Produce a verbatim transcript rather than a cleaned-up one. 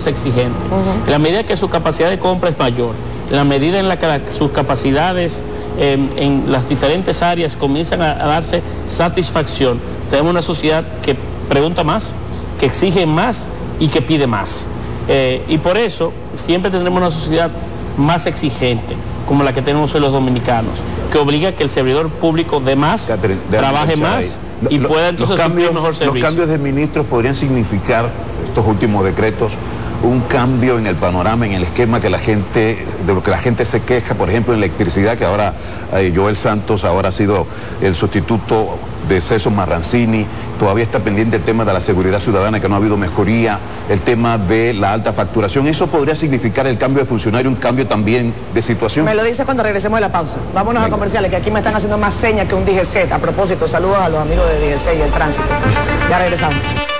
más exigente. Uh-huh. En la medida que su capacidad de compra es mayor, en la medida en la que la, sus capacidades eh, en las diferentes áreas comienzan a, a darse satisfacción, tenemos una sociedad que pregunta más, que exige más y que pide más. Eh, y por eso siempre tendremos una sociedad más exigente, como la que tenemos hoy los dominicanos, que obliga a que el servidor público dé más, Catherine, trabaje más lo, y lo, pueda entonces cambios, suplir mejor servicio. Los cambios de ministros podrían significar, estos últimos decretos, un cambio en el panorama, en el esquema que la gente, de lo que la gente se queja, por ejemplo, en electricidad, que ahora eh, Joel Santos ahora ha sido el sustituto de Celso Marrancini, todavía está pendiente el tema de la seguridad ciudadana, que no ha habido mejoría, el tema de la alta facturación. ¿Eso podría significar el cambio de funcionario, un cambio también de situación? Me lo dices cuando regresemos de la pausa. Vámonos Venga. a comerciales, que aquí me están haciendo más señas que un D G C. A propósito, saludos a los amigos de D G C y el tránsito. Ya regresamos.